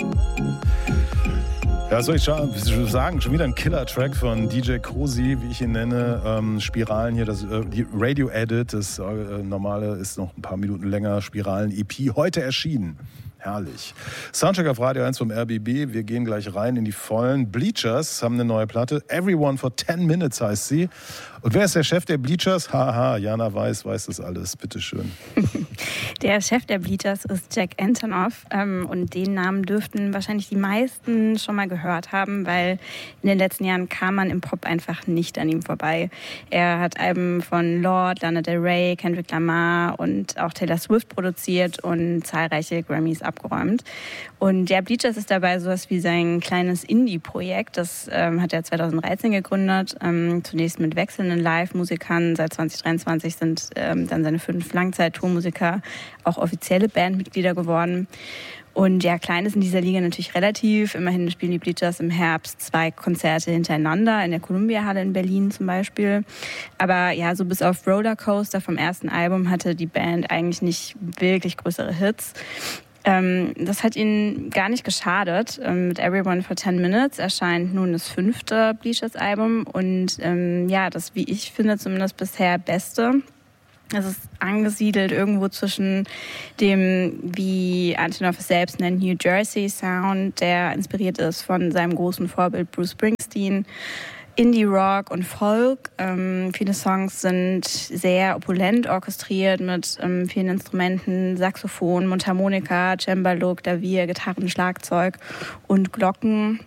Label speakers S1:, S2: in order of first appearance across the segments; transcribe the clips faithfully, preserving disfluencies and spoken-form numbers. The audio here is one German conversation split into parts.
S1: Ja, soll ich schon sagen, schon wieder ein Killer-Track von D J Cozy, wie ich ihn nenne. Ähm, Spiralen hier, das, äh, die Radio-Edit, das äh, normale ist noch ein paar Minuten länger. Spiralen-E P, heute erschienen. Herrlich. Soundcheck auf Radio eins vom R B B. Wir gehen gleich rein in die Vollen. Bleachers haben eine neue Platte. Everyone for ten minutes heißt sie. Und wer ist der Chef der Bleachers? Haha, Jana Weiß weiß das alles. Bitteschön.
S2: Der Chef der Bleachers ist Jack Antonoff. Ähm, und den Namen dürften wahrscheinlich die meisten schon mal gehört haben, weil in den letzten Jahren kam man im Pop einfach nicht an ihm vorbei. Er hat Alben von Lorde, Lana Del Rey, Kendrick Lamar und auch Taylor Swift produziert und zahlreiche Grammys abgeräumt. Und der Bleachers ist dabei sowas wie sein kleines Indie-Projekt. Das ähm, hat er zweitausenddreizehn gegründet, ähm, zunächst mit wechselnden Live-Musikern. Seit zwanzig dreiundzwanzig sind ähm, dann seine fünf Langzeit-Tourmusiker auch offizielle Bandmitglieder geworden. Und ja, klein ist in dieser Liga natürlich relativ. Immerhin spielen die Bleachers im Herbst zwei Konzerte hintereinander, in der Columbia-Halle in Berlin zum Beispiel. Aber ja, so bis auf Rollercoaster vom ersten Album hatte die Band eigentlich nicht wirklich größere Hits. Ähm, das hat ihnen gar nicht geschadet. Ähm, mit Everyone for ten minutes erscheint nun das fünfte Bleachers-Album und ähm, ja, das, wie ich finde, zumindest bisher beste. Es ist angesiedelt irgendwo zwischen dem, wie Antonoff es selbst nennt, New Jersey Sound, der inspiriert ist von seinem großen Vorbild Bruce Springsteen, Indie-Rock und Folk. Ähm, viele Songs sind sehr opulent orchestriert mit ähm, vielen Instrumenten, Saxophon, Mundharmonika, Cembalo, Klavier, Gitarren, Schlagzeug und Glocken.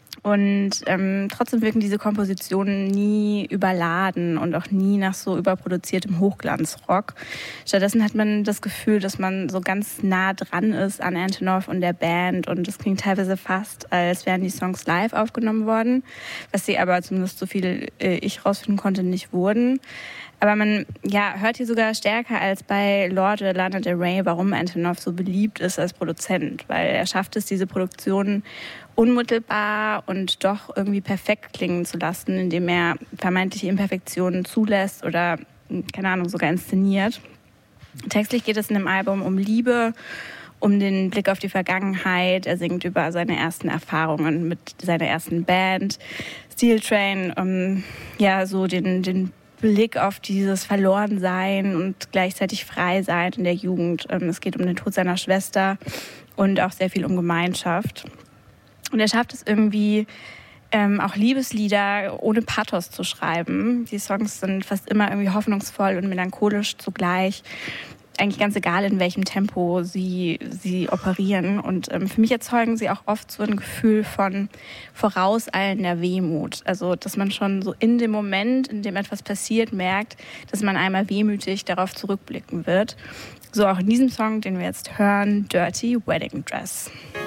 S2: Und ähm, trotzdem wirken diese Kompositionen nie überladen und auch nie nach so überproduziertem Hochglanzrock. Stattdessen hat man das Gefühl, dass man so ganz nah dran ist an Antonoff und der Band. Und es klingt teilweise fast, als wären die Songs live aufgenommen worden, was sie aber zumindest so viel äh, ich rausfinden konnte, nicht wurden. Aber man ja, hört hier sogar stärker als bei Lorde oder Lana Del Rey, warum Antonoff so beliebt ist als Produzent. Weil er schafft es, diese Produktionen unmittelbar und doch irgendwie perfekt klingen zu lassen, indem er vermeintliche Imperfektionen zulässt oder, keine Ahnung, sogar inszeniert. Textlich geht es in dem Album um Liebe, um den Blick auf die Vergangenheit. Er singt über seine ersten Erfahrungen mit seiner ersten Band, Steel Train, um ja so den, den Blick auf dieses Verlorensein und gleichzeitig Freisein in der Jugend. Es geht um den Tod seiner Schwester und auch sehr viel um Gemeinschaft. Und er schafft es irgendwie, ähm, auch Liebeslieder ohne Pathos zu schreiben. Die Songs sind fast immer irgendwie hoffnungsvoll und melancholisch zugleich. Eigentlich ganz egal, in welchem Tempo sie, sie operieren. Und ähm, für mich erzeugen sie auch oft so ein Gefühl von vorauseilender Wehmut. Also, dass man schon so in dem Moment, in dem etwas passiert, merkt, dass man einmal wehmütig darauf zurückblicken wird. So auch in diesem Song, den wir jetzt hören, Dirty Wedding Dress.